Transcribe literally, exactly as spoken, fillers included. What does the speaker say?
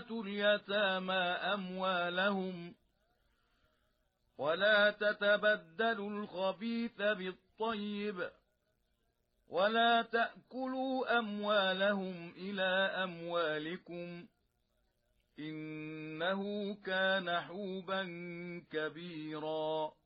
وآتوا اليتامى أموالهم ولا تتبدلوا الخبيث بالطيب ولا تأكلوا أموالهم إلى أموالكم إنه كان حوبا كبيرا